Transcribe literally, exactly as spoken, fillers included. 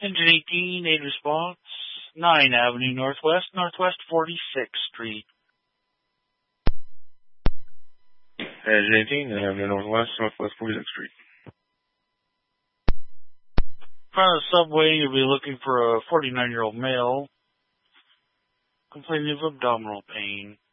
Engine eighteen, aid response, nine Avenue Northwest, Northwest forty-sixth Street. Engine eighteen, nine Avenue Northwest, Northwest forty-sixth Street. In front of the subway, you'll be looking for a forty-nine-year-old male complaining of abdominal pain.